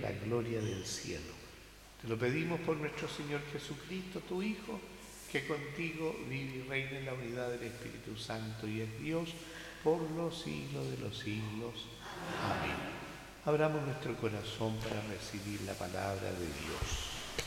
la gloria del cielo. Te lo pedimos por nuestro Señor Jesucristo, tu Hijo, que contigo vive y reina en la unidad del Espíritu Santo y es Dios por los siglos de los siglos. Amén. Abramos nuestro corazón para recibir la palabra de Dios.